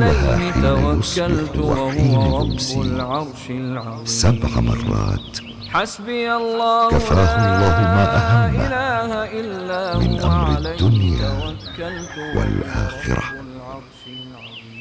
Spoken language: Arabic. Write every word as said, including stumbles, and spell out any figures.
قالها حين يصبح وحين يمسي سبع مرات. حسبي الله كفاه الله ما أهمه لا إله إلا من هو أمر عليه الدنيا توكلت والآخرة.